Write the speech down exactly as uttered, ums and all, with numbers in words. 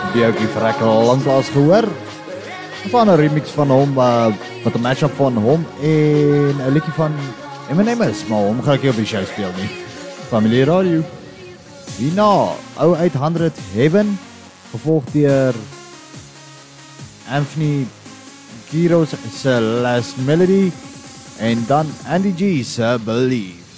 Die ouetjie vrek al lanklaas gehoor. Van 'n remix van hom, uh, wat 'n mashup van hom en 'n liedjie van Eminem is, maar hom gaan ek nie op die show speel nie. Familie Radio. Hierna, ou eight hundred Heaven, gevolg deur Anthony Giros se Last Melody en dan Andy G se Believe.